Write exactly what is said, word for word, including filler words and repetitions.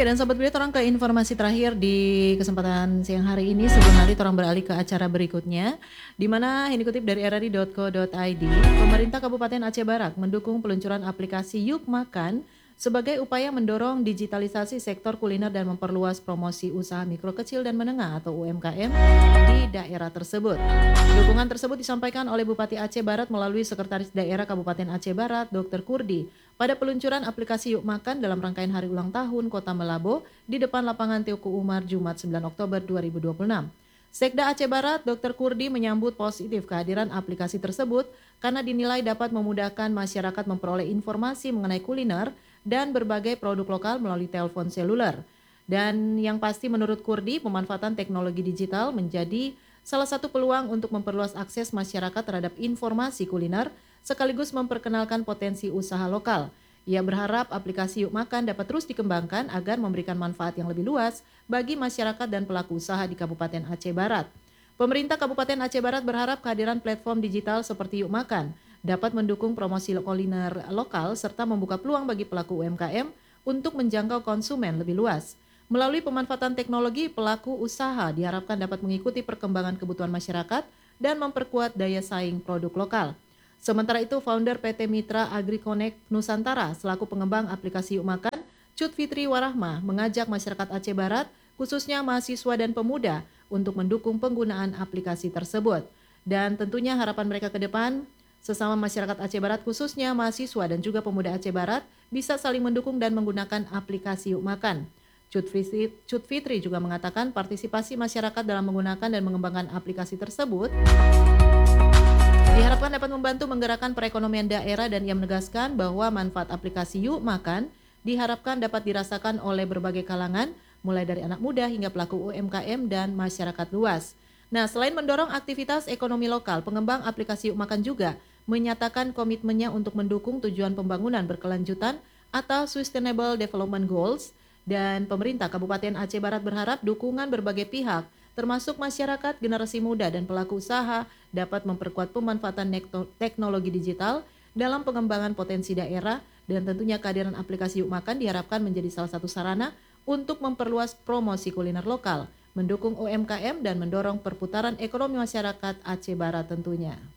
Oke, dan Sobat Biled, orang ke informasi terakhir di kesempatan siang hari ini sebelum nanti orang beralih ke acara berikutnya, di mana ini kutip dari r r i titik co titik i d, pemerintah Kabupaten Aceh Barat mendukung peluncuran aplikasi Yuk Makan sebagai upaya mendorong digitalisasi sektor kuliner dan memperluas promosi usaha mikro kecil dan menengah atau U M K M di daerah tersebut. Dukungan tersebut disampaikan oleh Bupati Aceh Barat melalui Sekretaris Daerah Kabupaten Aceh Barat, dokter Kurdi, pada peluncuran aplikasi Yuk Makan dalam rangkaian Hari Ulang Tahun Kota Melabo di depan lapangan Teuku Umar Jumat sembilan Oktober dua ribu dua puluh enam. Sekda Aceh Barat, dokter Kurdi menyambut positif kehadiran aplikasi tersebut karena dinilai dapat memudahkan masyarakat memperoleh informasi mengenai kuliner dan berbagai produk lokal melalui telepon seluler. Dan yang pasti menurut Kurdi, pemanfaatan teknologi digital menjadi salah satu peluang untuk memperluas akses masyarakat terhadap informasi kuliner sekaligus memperkenalkan potensi usaha lokal. Ia berharap aplikasi Yuk Makan dapat terus dikembangkan agar memberikan manfaat yang lebih luas bagi masyarakat dan pelaku usaha di Kabupaten Aceh Barat. Pemerintah Kabupaten Aceh Barat berharap kehadiran platform digital seperti Yuk Makan dapat mendukung promosi kuliner lokal serta membuka peluang bagi pelaku U M K M untuk menjangkau konsumen lebih luas. Melalui pemanfaatan teknologi, pelaku usaha diharapkan dapat mengikuti perkembangan kebutuhan masyarakat dan memperkuat daya saing produk lokal. Sementara itu, founder P T Mitra AgriConnect Nusantara selaku pengembang aplikasi Yuk Makan, Cut Fitri Warahmah, mengajak masyarakat Aceh Barat, khususnya mahasiswa dan pemuda, untuk mendukung penggunaan aplikasi tersebut. Dan tentunya harapan mereka ke depan, sesama masyarakat Aceh Barat khususnya mahasiswa dan juga pemuda Aceh Barat bisa saling mendukung dan menggunakan aplikasi Yuk Makan. Cut Fitri, Cut Fitri juga mengatakan partisipasi masyarakat dalam menggunakan dan mengembangkan aplikasi tersebut diharapkan dapat membantu menggerakkan perekonomian daerah dan ia menegaskan bahwa manfaat aplikasi Yuk Makan diharapkan dapat dirasakan oleh berbagai kalangan mulai dari anak muda hingga pelaku U M K M dan masyarakat luas. Nah, selain mendorong aktivitas ekonomi lokal, pengembang aplikasi Yuk Makan juga menyatakan komitmennya untuk mendukung tujuan pembangunan berkelanjutan atau Sustainable Development Goals dan pemerintah Kabupaten Aceh Barat berharap dukungan berbagai pihak termasuk masyarakat, generasi muda dan pelaku usaha dapat memperkuat pemanfaatan teknologi digital dalam pengembangan potensi daerah dan tentunya kehadiran aplikasi Yuk Makan diharapkan menjadi salah satu sarana untuk memperluas promosi kuliner lokal, mendukung U M K M dan mendorong perputaran ekonomi masyarakat Aceh Barat tentunya.